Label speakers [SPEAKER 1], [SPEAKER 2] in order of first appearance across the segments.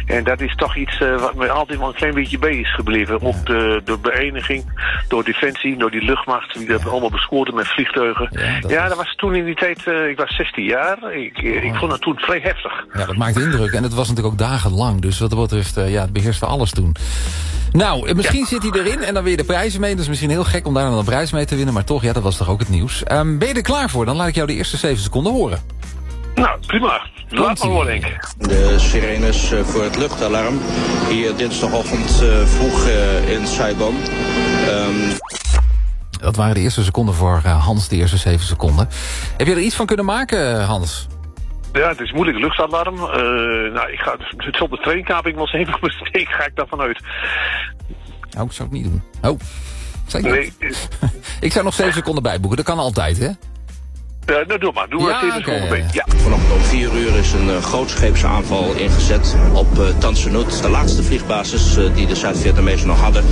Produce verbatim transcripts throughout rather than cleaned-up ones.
[SPEAKER 1] En dat is toch iets uh, wat me altijd wel een klein beetje bij is gebleven. Ja. Ook de, de beëindiging door Defensie, door die luchtmacht. Die hebben allemaal beschoten met vliegtuigen. Ja, dat, ja, dat was toen in die tijd, uh, ik was zestien jaar. Ik, oh. ik vond het toen vrij heftig.
[SPEAKER 2] Ja, dat maakt indruk. En het was natuurlijk ook dagenlang. Dus wat dat betreft, uh, ja, het beheerste alles toen. Nou, misschien ja. zit hij erin en dan weer de prijzen mee. Dat is misschien heel gek om daar dan een prijs mee te winnen. Maar toch, ja, dat was toch ook het nieuws. Um, ben je er klaar voor? Dan laat ik jou de eerste zeven seconden horen.
[SPEAKER 1] Nou, prima. Laat maar horen, denk ik.
[SPEAKER 3] De sirenes voor het luchtalarm. Hier dinsdagochtend uh, vroeg uh, in Saigon. Um...
[SPEAKER 2] Dat waren de eerste seconden voor uh, Hans, de eerste zeven seconden. Heb je er iets van kunnen maken, Hans?
[SPEAKER 1] Ja, het is moeilijk, luchtalarm. Uh, nou, ik ga, het zal de trainkaping wel zijn, maar ik ga ik daarvan uit.
[SPEAKER 2] Oh, ik zou het niet doen. Oh, zei ik
[SPEAKER 1] nee.
[SPEAKER 2] Ik zou nog zeven seconden bijboeken, dat kan altijd, hè?
[SPEAKER 1] Uh, nou, doe maar. Doe maar
[SPEAKER 2] ja,
[SPEAKER 1] zeven
[SPEAKER 2] okay.
[SPEAKER 1] seconden bij. Ja.
[SPEAKER 3] Vanochtend om vier uur is een uh, grootscheepse aanval ingezet op uh, Tan Son Nhut. De laatste vliegbasis uh, die de Zuid-Vietnamezen nog hadden.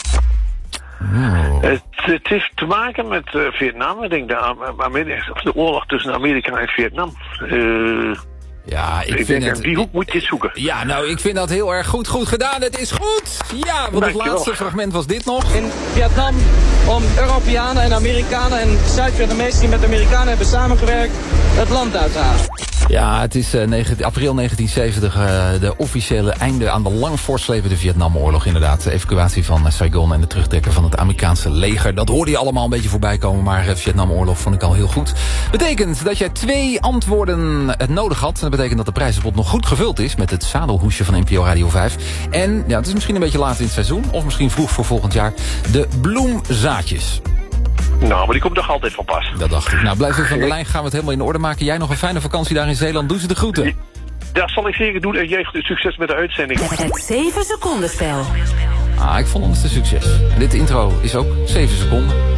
[SPEAKER 2] Oh.
[SPEAKER 1] Het, het heeft te maken met uh, Vietnam. Ik denk de, Amerika, de oorlog tussen Amerika en Vietnam. Uh,
[SPEAKER 2] ja, ik,
[SPEAKER 1] ik
[SPEAKER 2] vind
[SPEAKER 1] denk,
[SPEAKER 2] het...
[SPEAKER 1] die hoek moet je zoeken.
[SPEAKER 2] Ja, nou, ik vind dat heel erg goed. Goed gedaan, het is goed! Ja, want het laatste fragment was dit nog.
[SPEAKER 4] In Vietnam om Europeanen en Amerikanen en Zuid-Vietnamezen die met de Amerikanen hebben samengewerkt het land uit te halen.
[SPEAKER 2] Ja, het is uh, negen, april negentien zeventig, uh, de officiële einde aan de lang voortslepende Vietnamoorlog. Inderdaad, de evacuatie van uh, Saigon en de terugtrekken van het Amerikaanse leger. Dat hoorde je allemaal een beetje voorbij komen, maar de uh, Vietnamoorlog vond ik al heel goed. Betekent dat jij twee antwoorden het nodig had. Dat betekent dat de prijzenpot nog goed gevuld is met het zadelhoesje van N P O Radio vijf. En ja, het is misschien een beetje laat in het seizoen, of misschien vroeg voor volgend jaar, de bloemzaadjes.
[SPEAKER 1] Nou, maar die komt toch altijd van pas.
[SPEAKER 2] Dat dacht ik. Nou, blijf even van de lijn. Gaan we het helemaal in orde maken. Jij nog een fijne vakantie daar in Zeeland. Doe ze de groeten.
[SPEAKER 1] Dat zal ik zeker doen. En jij succes met de uitzending.
[SPEAKER 5] Het zeven seconden spel.
[SPEAKER 2] Ah, ik vond het een succes. Dit intro is ook zeven seconden.